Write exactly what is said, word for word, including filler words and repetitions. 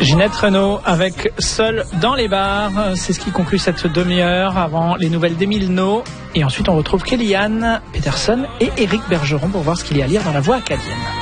Ginette Renaud avec Seul dans les bars. C'est ce qui conclut cette demi-heure avant les nouvelles d'Émile No. Et ensuite, on retrouve Kellyanne Peterson et Éric Bergeron pour voir ce qu'il y a à lire dans la Voix acadienne.